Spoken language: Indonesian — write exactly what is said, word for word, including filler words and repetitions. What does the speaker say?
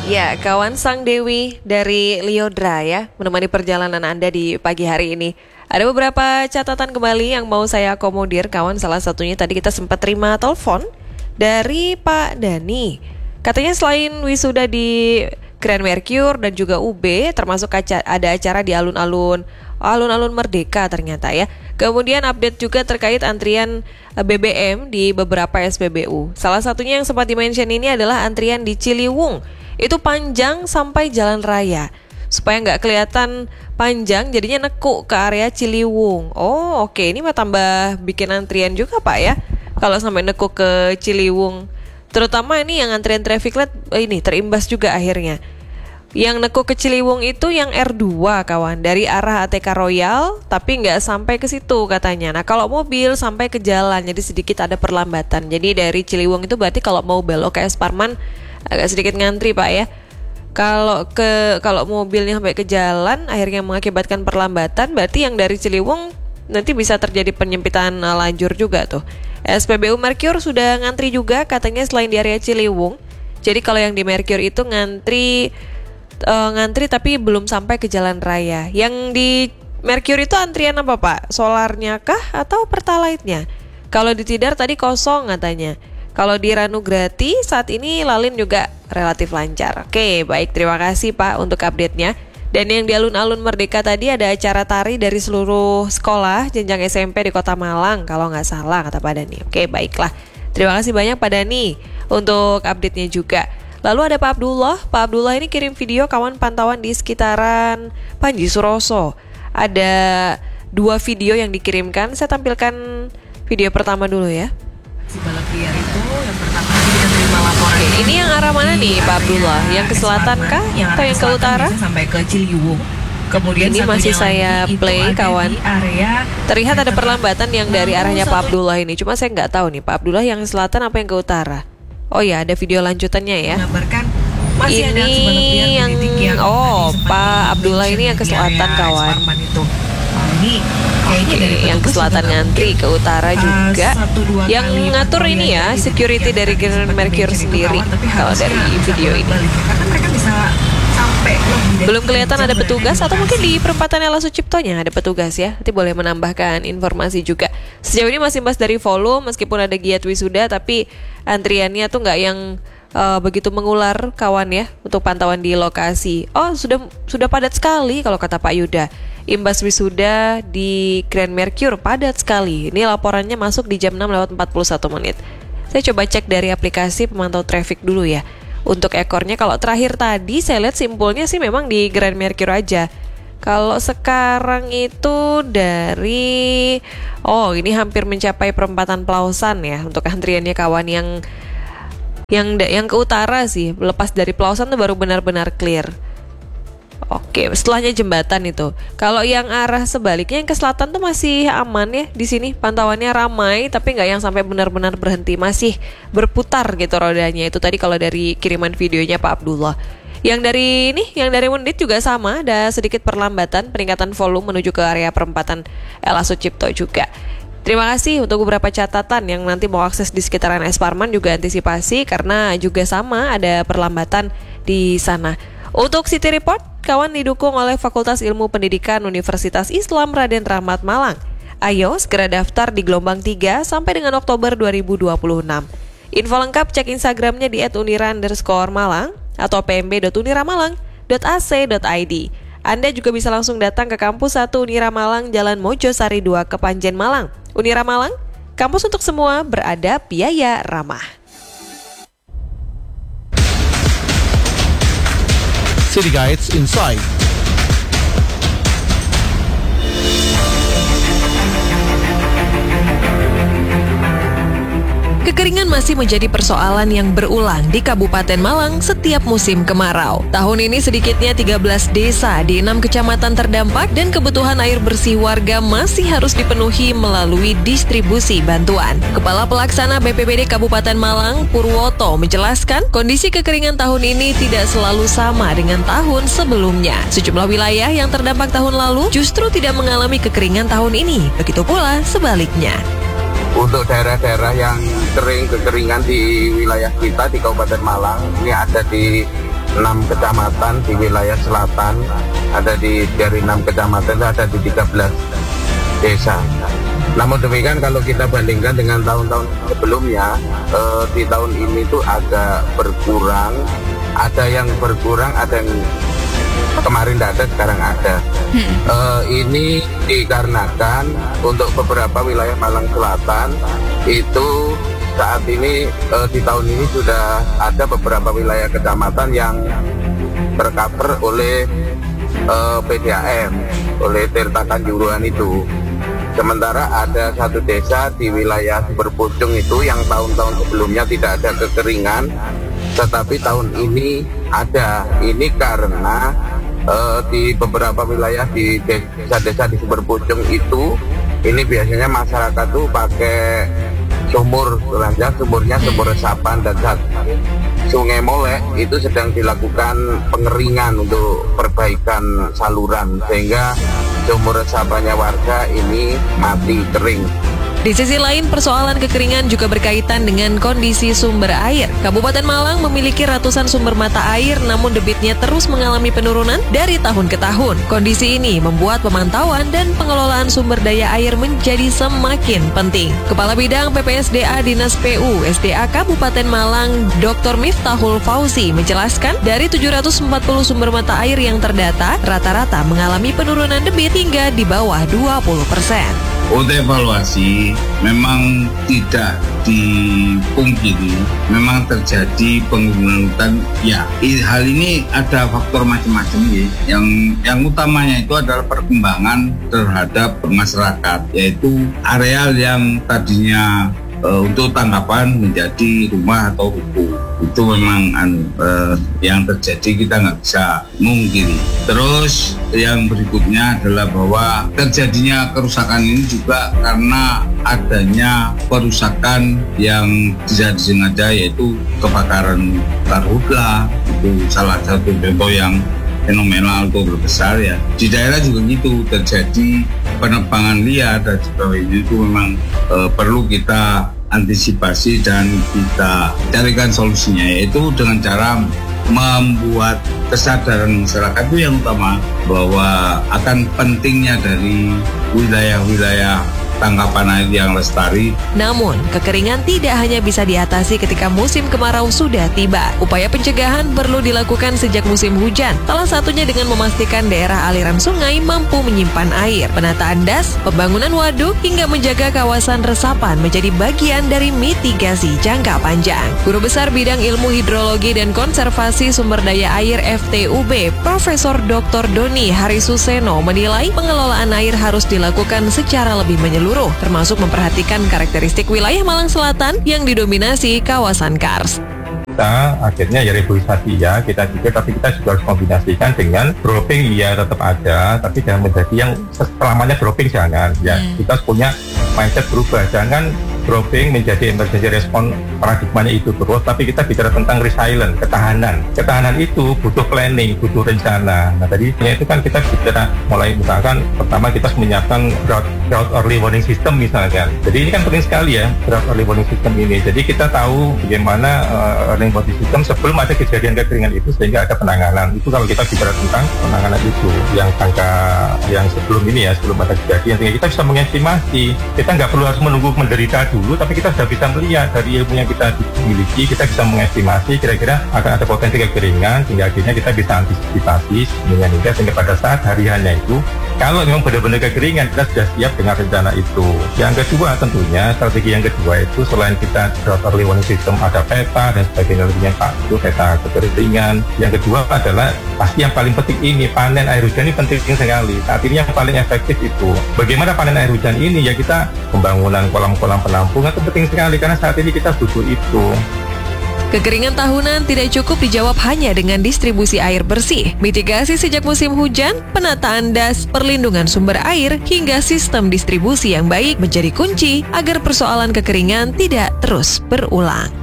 Ya, kawan Sang Dewi dari Liodra ya, menemani perjalanan Anda di pagi hari ini. Ada beberapa catatan kembali yang mau saya akomodir, kawan. Salah satunya tadi kita sempat terima telepon dari Pak Dani. Katanya selain wisuda di Grand Mercure dan juga U B, termasuk aca- ada acara di alun-alun alun-alun Merdeka ternyata ya. Kemudian update juga terkait antrian B B M di beberapa S P B U. Salah satunya yang sempat dimention ini adalah antrian di Ciliwung. Itu panjang sampai jalan raya. Supaya nggak kelihatan panjang, jadinya nekuk ke area Ciliwung. Oh oke, ini mah tambah bikin antrian juga Pak ya, kalau sampai nekuk ke Ciliwung. Terutama ini yang antrian traffic light ini terimbas juga akhirnya. Yang nekuk ke Ciliwung itu yang R dua kawan, dari arah A T K Royal, tapi nggak sampai ke situ katanya. Nah kalau mobil sampai ke jalan, jadi sedikit ada perlambatan. Jadi dari Ciliwung itu berarti kalau mau belok ke Es Parman agak sedikit ngantri Pak ya. Kalau ke kalau mobilnya sampai ke jalan akhirnya mengakibatkan perlambatan, berarti yang dari Ciliwung nanti bisa terjadi penyempitan lajur juga tuh. S P B U Mercure sudah ngantri juga katanya selain di area Ciliwung. Jadi kalau yang di Mercure itu ngantri uh, ngantri tapi belum sampai ke jalan raya. Yang di Mercure itu antrian apa Pak? Solarnya kah atau Pertalite-nya? Kalau di Tidar tadi kosong katanya. Kalau di Ranugrati saat ini lalin juga relatif lancar. Oke, baik, terima kasih Pak untuk update-nya. Dan yang di alun-alun Merdeka tadi ada acara tari dari seluruh sekolah jenjang S M P di Kota Malang kalau nggak salah kata Pak Dani. Oke, baiklah. Terima kasih banyak Pak Dani untuk update-nya juga. Lalu ada Pak Abdullah. Pak Abdullah ini kirim video kawan pantauan di sekitaran Panji Suroso. Ada dua video yang dikirimkan. Saya tampilkan video pertama dulu ya. Si balap liar itu yang pertama kita terima laporan. Oke, ini yang arah mana nih Pak Abdullah? Yang ke selatan kah atau yang ke utara? Sampai ke Ciliwung. Kemudian ini masih saya play kawan. Area terlihat ada perlambatan yang dari arahnya Pak Abdullah ini. Cuma saya nggak tahu nih Pak Abdullah yang selatan apa yang ke utara. Oh ya, ada video lanjutannya ya. Masih ini ada yang, yang oh Pak Abdullah ini yang ke selatan kawan. Ini kayaknya Oke, dari yang ke selatan ngantri, ke utara juga. Uh, yang ngatur ini ya, security dari Grand Mercure sendiri. Kalau dari video ini. Karena mereka bisa sampai belum kelihatan ada petugas atau mungkin di perempatan Ella Suciptonya ada petugas ya. Nanti boleh menambahkan informasi juga. Sejauh ini masih imbas dari volume, meskipun ada giat wisuda, tapi antriannya tuh nggak yang uh, begitu mengular kawan ya untuk pantauan di lokasi. Oh sudah sudah padat sekali kalau kata Pak Yuda. Imbas wisuda di Grand Mercure padat sekali. Ini laporannya masuk di jam enam lewat empat puluh satu menit. Saya coba cek dari aplikasi pemantau traffic dulu ya. Untuk ekornya kalau terakhir tadi saya lihat simpulnya sih memang di Grand Mercure aja. Kalau sekarang itu dari oh ini hampir mencapai perempatan Plausan ya untuk antriannya kawan yang yang yang ke utara sih. Lepas dari Plausan tuh baru benar-benar clear. Oke, setelahnya jembatan itu. Kalau yang arah sebaliknya yang ke selatan tuh masih aman ya di sini. Pantauannya ramai tapi nggak yang sampai benar-benar berhenti, masih berputar gitu rodanya. Itu tadi kalau dari kiriman videonya Pak Abdullah. Yang dari ini, yang dari Mundit juga sama, ada sedikit perlambatan peningkatan volume menuju ke area perempatan Ella Sucipto juga. Terima kasih untuk beberapa catatan yang nanti mau akses di sekitaran Es Parman juga antisipasi karena juga sama ada perlambatan di sana. Untuk City Report, kawan didukung oleh Fakultas Ilmu Pendidikan Universitas Islam Raden Rahmat Malang. Ayo segera daftar di gelombang tiga sampai dengan Oktober dua ribu dua puluh enam. Info lengkap cek Instagramnya di et unira underscore malang atau pmb dot unira malang dot a c dot i d. Anda juga bisa langsung datang ke kampus satu Unira Malang, Jalan Mojosari dua, Kepanjen Malang. Unira Malang, kampus untuk semua, beradab, biaya ramah. City Guides Inside. Kekeringan masih menjadi persoalan yang berulang di Kabupaten Malang setiap musim kemarau. Tahun ini sedikitnya tiga belas desa di enam kecamatan terdampak dan kebutuhan air bersih warga masih harus dipenuhi melalui distribusi bantuan. Kepala Pelaksana B P B D Kabupaten Malang, Purwoto, menjelaskan kondisi kekeringan tahun ini tidak selalu sama dengan tahun sebelumnya. Sejumlah wilayah yang terdampak tahun lalu justru tidak mengalami kekeringan tahun ini. Begitu pula sebaliknya. Untuk daerah-daerah yang kering kekeringan di wilayah kita di Kabupaten Malang, ini ada di enam kecamatan di wilayah selatan, ada di dari enam kecamatan itu ada di tiga belas desa. Namun demikian kalau kita bandingkan dengan tahun-tahun sebelumnya, eh, di tahun ini tuh agak berkurang. Ada yang berkurang, ada yang kemarin tidak ada, sekarang ada. Hmm. Uh, ini dikarenakan untuk beberapa wilayah Malang Selatan itu saat ini uh, di tahun ini sudah ada beberapa wilayah kecamatan yang tercover oleh uh, P D A M, oleh Tirta Kanjuruhan itu. Sementara ada satu desa di wilayah Berpucung itu yang tahun-tahun sebelumnya tidak ada kekeringan, tetapi tahun ini ada. Ini karena Uh, di beberapa wilayah di desa-desa di Berpucung itu, ini biasanya masyarakat tuh pakai sumur ranjang, sumurnya sumur resapan, dan saat Sungai Molek itu sedang dilakukan pengeringan untuk perbaikan saluran sehingga sumur resapannya warga ini mati kering. Di sisi lain, persoalan kekeringan juga berkaitan dengan kondisi sumber air. Kabupaten Malang memiliki ratusan sumber mata air, namun debitnya terus mengalami penurunan dari tahun ke tahun. Kondisi ini membuat pemantauan dan pengelolaan sumber daya air menjadi semakin penting. Kepala Bidang P P S D A Dinas P U S D A Kabupaten Malang, Doktor Miftahul Fauzi, menjelaskan dari tujuh ratus empat puluh sumber mata air yang terdata, rata-rata mengalami penurunan debit hingga di bawah dua puluh persen. Untuk evaluasi memang tidak dipungkiri, memang terjadi penurunan hutan. Ya, hal ini ada faktor macam-macam ya. Yang yang utamanya itu adalah perkembangan terhadap masyarakat, yaitu areal yang tadinya uh, untuk tangkapan menjadi rumah atau ruko. Itu memang anu, uh, yang terjadi, kita nggak bisa mungkiri. Terus yang berikutnya adalah bahwa terjadinya kerusakan ini juga karena adanya perusakan yang tidak disengaja, yaitu kebakaran karhutla. Itu salah satu contoh yang fenomenal atau berbesar ya. Di daerah juga gitu, terjadi penebangan liar dan sebagainya. Itu memang uh, perlu kita antisipasi dan kita carikan solusinya, yaitu dengan cara membuat kesadaran masyarakat itu yang utama bahwa akan pentingnya dari wilayah-wilayah tangkapan air yang lestari. Namun, kekeringan tidak hanya bisa diatasi ketika musim kemarau sudah tiba. Upaya pencegahan perlu dilakukan sejak musim hujan. Salah satunya dengan memastikan daerah aliran sungai mampu menyimpan air. Penataan das, pembangunan waduk, hingga menjaga kawasan resapan menjadi bagian dari mitigasi jangka panjang. Guru Besar Bidang Ilmu Hidrologi dan Konservasi Sumber Daya Air F T U B, Profesor Doktor Doni Harisuseno menilai pengelolaan air harus dilakukan secara lebih menyeluruh, termasuk memperhatikan karakteristik wilayah Malang Selatan yang didominasi kawasan kars. Kita akhirnya ya reboisasi ya, kita juga, tapi kita juga harus kombinasikan dengan dropping, ya tetap ada, tapi jangan menjadi yang selamanya dropping, jangan ya. Hmm. Kita harus punya mindset berubah, jangan dropping menjadi emergency response, paradigmanya itu terus, tapi kita bicara tentang resilient, ketahanan. Ketahanan itu butuh planning, butuh rencana. Nah tadi itu kan kita bicara mulai, misalkan pertama kita harus menyiapkan drought, drought early warning system misalkan. Jadi ini kan penting sekali ya, drought early warning system ini. Jadi kita tahu bagaimana uh, early warning system sebelum ada kejadian kekeringan itu, sehingga ada penanganan. Itu kalau kita bicara tentang penanganan itu, yang angka yang sebelum ini ya, sebelum ada kejadian, sehingga kita bisa mengestimasi. Kita nggak perlu harus menunggu menderita dulu, tapi kita sudah bisa melihat dari ilmu yang kita miliki, kita bisa mengestimasi kira-kira akan ada potensi kekeringan, sehingga akhirnya kita bisa antisipasi dengan mudah, sehingga pada saat hariannya itu, kalau memang benar-benar kekeringan, kita sudah siap dengan rencana itu. Yang kedua tentunya, strategi yang kedua itu selain kita drought early warning system, ada peta dan sebagainya, lebihnya Pak, itu peta kekeringan. Yang kedua adalah pasti yang paling penting ini, panen air hujan ini penting sekali. Saat ini yang paling efektif itu bagaimana panen air hujan ini, ya kita pembangunan kolam-kolam penampungan itu penting sekali, karena saat ini kita butuh itu. Kekeringan tahunan tidak cukup dijawab hanya dengan distribusi air bersih. Mitigasi sejak musim hujan, penataan das, perlindungan sumber air, hingga sistem distribusi yang baik menjadi kunci agar persoalan kekeringan tidak terus berulang.